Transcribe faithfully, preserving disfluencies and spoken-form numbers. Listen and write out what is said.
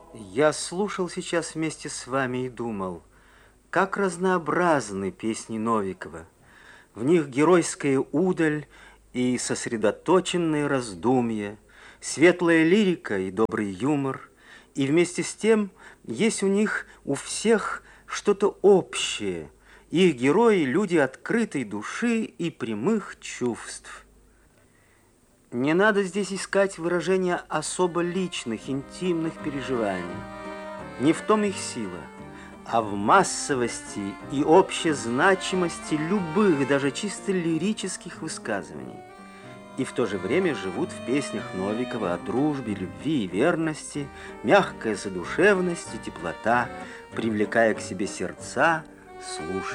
Я слушал сейчас вместе с вами и думал, как разнообразны песни Новикова. В них геройская удаль и сосредоточенные раздумья, светлая лирика и добрый юмор. И вместе с тем есть у них у всех что-то общее. Их герои – люди открытой души и прямых чувств. Не надо здесь искать выражения особо личных, интимных переживаний. Не в том их сила, а в массовости и общезначимости любых, даже чисто лирических высказываний. И в то же время живут в песнях Новикова о дружбе, любви и верности, мягкая задушевность и теплота, привлекая к себе сердца слушателей.